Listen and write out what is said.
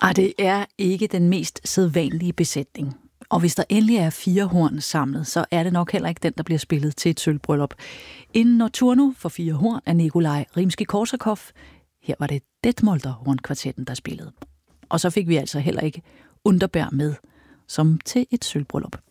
Det er ikke den mest sædvanlige besætning. Og hvis der endelig er 4 horn samlet, så er det nok heller ikke den, der bliver spillet til et sølvbryllup. En nocturno for 4 horn af Nikolaj Rimskij-Korsakov. Her var det Detmolder hornkvartetten, der spillede. Og så fik vi altså heller ikke Underberg med, som til et sølvbryllup.